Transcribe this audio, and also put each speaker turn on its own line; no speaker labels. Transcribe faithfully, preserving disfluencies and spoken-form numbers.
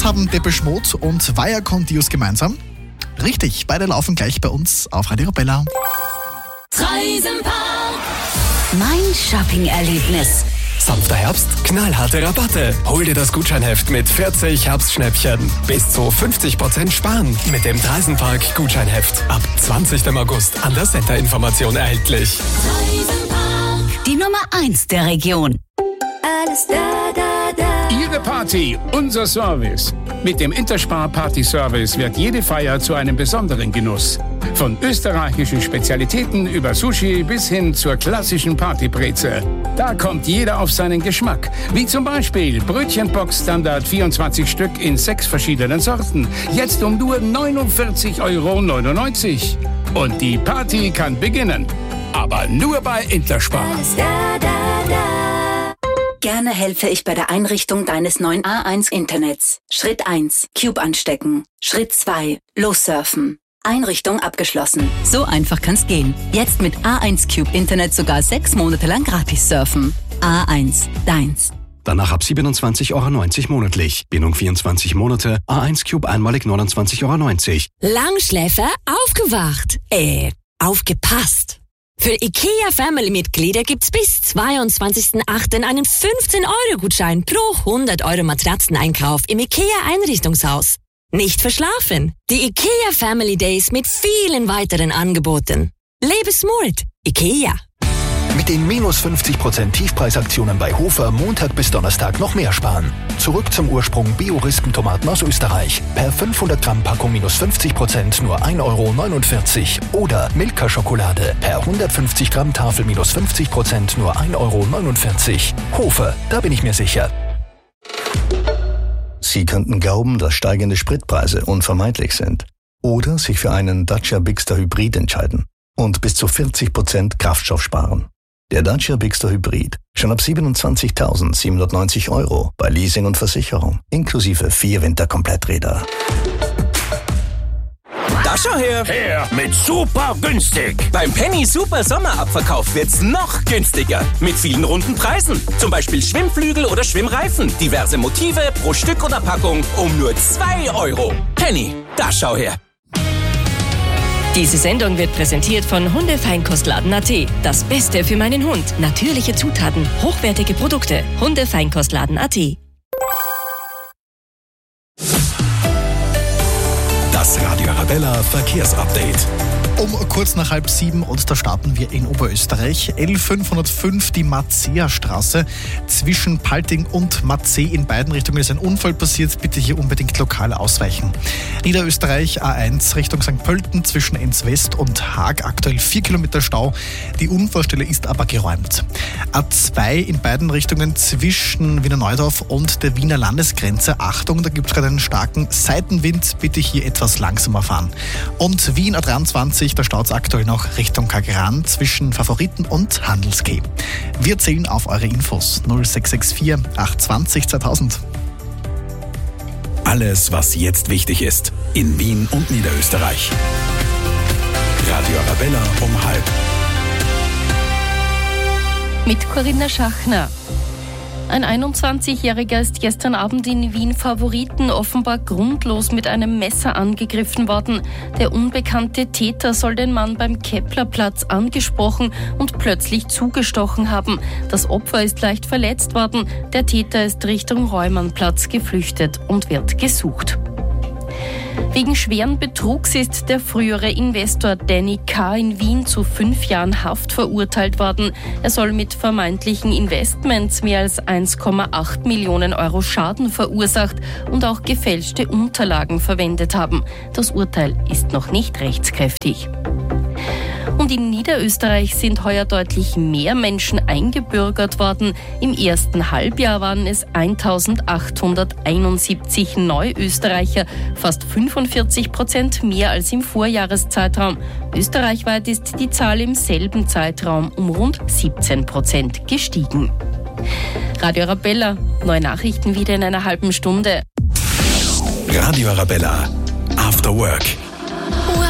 haben Depeche Mode und Vaya con Dios gemeinsam? Richtig, beide laufen gleich bei uns auf Radio Arabella.
Treisenpark. Mein Shopping-Erlebnis.
Sanfter Herbst, knallharte Rabatte. Hol dir das Gutscheinheft mit vierzig Herbstschnäppchen. Bis zu fünfzig Prozent sparen mit dem Treisenpark-Gutscheinheft. Ab zwanzigsten August an der Center-Information erhältlich.
Treisenpark. Die Nummer eins der Region.
Alles da, da, da.
Ihre Party, unser Service. Mit dem Interspar Party Service wird jede Feier zu einem besonderen Genuss. Von österreichischen Spezialitäten über Sushi bis hin zur klassischen Partybreze. Da kommt jeder auf seinen Geschmack. Wie zum Beispiel Brötchenbox Standard vierundzwanzig Stück in sechs verschiedenen Sorten. Jetzt um nur neunundvierzig Euro neunundneunzig. Und die Party kann beginnen. Aber nur bei Interspar.
Da, da, da.
Gerne helfe ich bei der Einrichtung deines neuen A eins Internets. Schritt eins. Cube anstecken. Schritt zwei. Lossurfen. Einrichtung abgeschlossen.
So einfach kann's gehen. Jetzt mit A eins Cube Internet sogar sechs Monate lang gratis surfen. A eins, deins.
Danach ab siebenundzwanzig Euro neunzig monatlich. Bindung vierundzwanzig Monate. A eins Cube einmalig neunundzwanzig Euro neunzig.
Langschläfer aufgewacht. Äh, aufgepasst. Für IKEA Family-Mitglieder gibt's bis zweiundzwanzigsten achten einen fünfzehn Euro Gutschein pro hundert Euro Matratzeneinkauf im IKEA Einrichtungshaus. Nicht verschlafen. Die IKEA Family Days mit vielen weiteren Angeboten. Lebe smart. IKEA.
Mit den minus fünfzig Prozent Tiefpreisaktionen bei Hofer Montag bis Donnerstag noch mehr sparen. Zurück zum Ursprung Bio-Rispen-Tomaten aus Österreich. Per fünfhundert Gramm Packung minus fünfzig Prozent nur ein Euro neunundvierzig. Oder Milka-Schokolade. Per hundertfünfzig Gramm Tafel minus fünfzig Prozent nur ein Euro neunundvierzig. Hofer, da bin ich mir sicher.
Sie könnten glauben, dass steigende Spritpreise unvermeidlich sind. Oder sich für einen Dacia Bigster Hybrid entscheiden und bis zu vierzig Prozent Kraftstoff sparen. Der Dacia Bigster Hybrid schon ab siebenundzwanzigtausendsiebenhundertneunzig Euro bei Leasing und Versicherung, inklusive vier Winterkompletträder.
Da schau her!
Her mit super günstig!
Beim Penny Super Sommerabverkauf wird's noch günstiger. Mit vielen runden Preisen. Zum Beispiel Schwimmflügel oder Schwimmreifen. Diverse Motive pro Stück oder Packung um nur zwei Euro. Penny, da schau her!
Diese Sendung wird präsentiert von Hundefeinkostladen Punkt at. Das Beste für meinen Hund. Natürliche Zutaten, hochwertige Produkte. Hundefeinkostladen Punkt at.
Das Radio Arabella Verkehrsupdate.
Um kurz nach halb sieben und da starten wir in Oberösterreich. L fünfhundertfünf, die Marzea-Straße. Zwischen Palting und Marzee in beiden Richtungen ist ein Unfall passiert. Bitte hier unbedingt lokal ausweichen. Niederösterreich A eins Richtung Sankt Pölten zwischen Enns West und Haag. Aktuell vier Kilometer Stau. Die Unfallstelle ist aber geräumt. A zwei in beiden Richtungen zwischen Wiener Neudorf und der Wiener Landesgrenze. Achtung, da gibt es gerade einen starken Seitenwind. Bitte hier etwas langsamer fahren. Und Wien A dreiundzwanzig, da staut es aktuell noch Richtung Kagran zwischen Favoriten und Handelskeh. Wir zählen auf eure Infos null sechs sechs vier acht zwei null zweitausend.
Alles, was jetzt wichtig ist, in Wien und Niederösterreich. Radio Arabella um halb.
Mit Corinna Schachner. Ein einundzwanzigjähriger ist gestern Abend in Wien Favoriten offenbar grundlos mit einem Messer angegriffen worden. Der unbekannte Täter soll den Mann beim Keplerplatz angesprochen und plötzlich zugestochen haben. Das Opfer ist leicht verletzt worden. Der Täter ist Richtung Reumannplatz geflüchtet und wird gesucht. Wegen schweren Betrugs ist der frühere Investor Danny K. in Wien zu fünf Jahren Haft verurteilt worden. Er soll mit vermeintlichen Investments mehr als eins Komma acht Millionen Euro Schaden verursacht und auch gefälschte Unterlagen verwendet haben. Das Urteil ist noch nicht rechtskräftig. Und in Niederösterreich sind heuer deutlich mehr Menschen eingebürgert worden. Im ersten Halbjahr waren es eintausendachthunderteinundsiebzig Neuösterreicher, fast fünfundvierzig Prozent mehr als im Vorjahreszeitraum. Österreichweit ist die Zahl im selben Zeitraum um rund siebzehn Prozent gestiegen. Radio Arabella, neue Nachrichten wieder in einer halben Stunde.
Radio Arabella, After Work.